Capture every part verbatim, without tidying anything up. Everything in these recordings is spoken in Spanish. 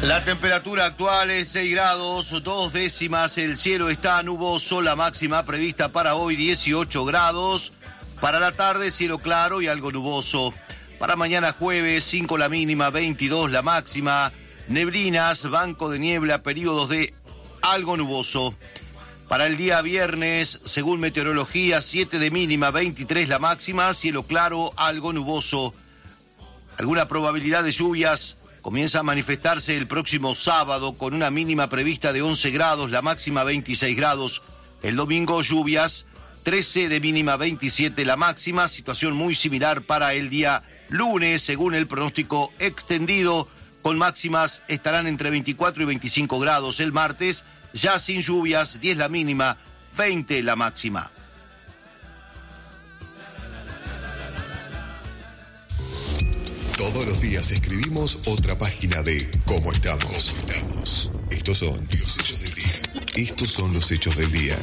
La temperatura actual es seis grados, dos décimas, el cielo está nuboso, la máxima prevista para hoy dieciocho grados, para la tarde cielo claro y algo nuboso, para mañana jueves cinco la mínima, veintidós la máxima, neblinas, banco de niebla, periodos de algo nuboso. Para el día viernes, según meteorología, siete de mínima, veintitrés la máxima, cielo claro, algo nuboso. Alguna probabilidad de lluvias comienza a manifestarse el próximo sábado con una mínima prevista de once grados, la máxima veintiséis grados. El domingo lluvias, trece de mínima, veintisiete la máxima, situación muy similar para el día lunes, según el pronóstico extendido, con máximas estarán entre veinticuatro y veinticinco grados. El martes, ya sin lluvias, diez la mínima, veinte la máxima. Todos los días escribimos otra página de Cómo estamos. estamos. Estos son los hechos del día. Estos son los hechos del día.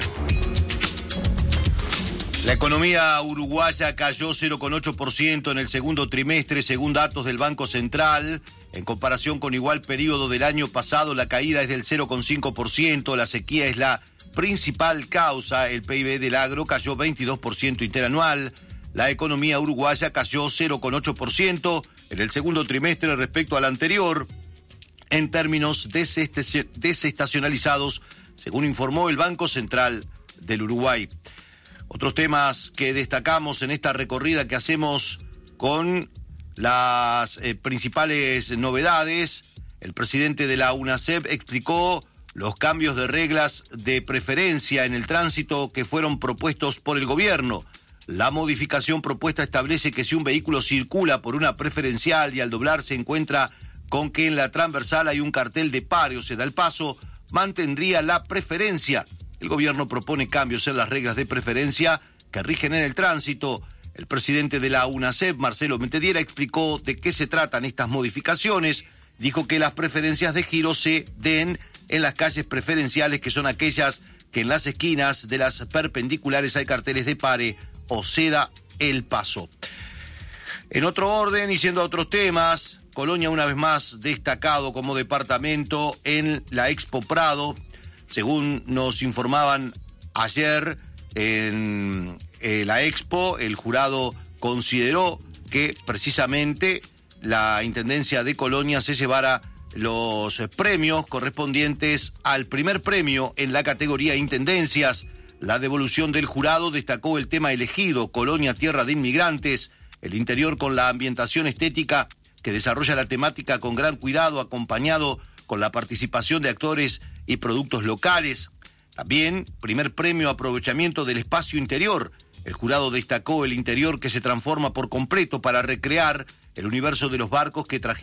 La economía uruguaya cayó cero coma ocho por ciento en el segundo trimestre, según datos del Banco Central. En comparación con igual periodo del año pasado, la caída es del cero coma cinco por ciento. La sequía es la principal causa. El P I B del agro cayó veintidós por ciento interanual. La economía uruguaya cayó cero coma ocho por ciento en el segundo trimestre respecto al anterior, en términos desestacionalizados, según informó el Banco Central del Uruguay. Otros temas que destacamos en esta recorrida que hacemos con las eh, principales novedades. El presidente de la UNACEP explicó los cambios de reglas de preferencia en el tránsito que fueron propuestos por el gobierno. La modificación propuesta establece que si un vehículo circula por una preferencial y al doblar se encuentra con que en la transversal hay un cartel de pare o se da el paso, mantendría la preferencia. El gobierno propone cambios en las reglas de preferencia que rigen en el tránsito. El presidente de la UNACEP, Marcelo Mentediera, explicó de qué se tratan estas modificaciones. Dijo que las preferencias de giro se den en las calles preferenciales, que son aquellas que en las esquinas de las perpendiculares hay carteles de pare o ceda el paso. En otro orden y siendo otros temas, Colonia una vez más destacado como departamento en la Expo Prado. Según nos informaban ayer en eh, la Expo, el jurado consideró que precisamente la Intendencia de Colonia se llevara los premios correspondientes al primer premio en la categoría Intendencias. La devolución del jurado destacó el tema elegido, Colonia Tierra de Inmigrantes, el interior con la ambientación estética que desarrolla la temática con gran cuidado, acompañado con la participación de actores y productos locales. También, primer premio aprovechamiento del espacio interior. El jurado destacó el interior que se transforma por completo para recrear el universo de los barcos que trajeron